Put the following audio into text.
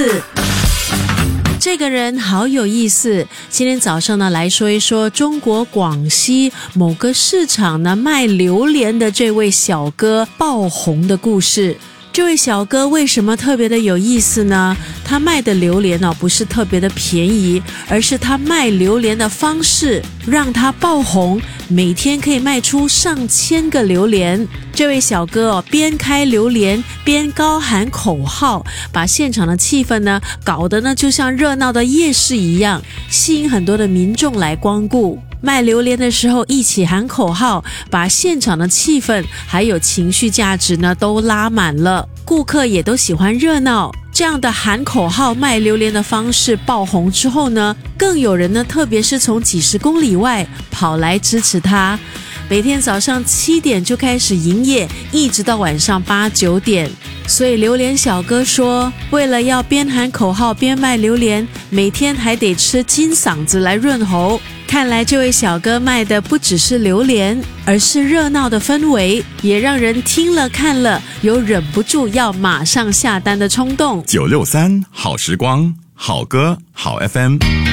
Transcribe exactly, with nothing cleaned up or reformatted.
思。这个人好有意思，今天早上呢来说一说中国广西某个市场呢卖榴莲的这位小哥爆红的故事。这位小哥为什么特别的有意思呢？他卖的榴莲呢、哦、不是特别的便宜，而是他卖榴莲的方式让他爆红，每天可以卖出上千个榴莲。这位小哥哦，边开榴莲边高喊口号，把现场的气氛呢搞得呢就像热闹的夜市一样，吸引很多的民众来光顾。卖榴莲的时候一起喊口号，把现场的气氛还有情绪价值呢都拉满了，顾客也都喜欢热闹。这样的喊口号卖榴莲的方式爆红之后呢，更有人呢特别是从几十公里外跑来支持他。每天早上七点就开始营业，一直到晚上八九点。所以榴莲小哥说，为了要边喊口号边卖榴莲，每天还得吃金嗓子来润喉。看来这位小哥卖的不只是榴莲，而是热闹的氛围，也让人听了看了有忍不住要马上下单的冲动。 九六三好时光，好歌好 F M。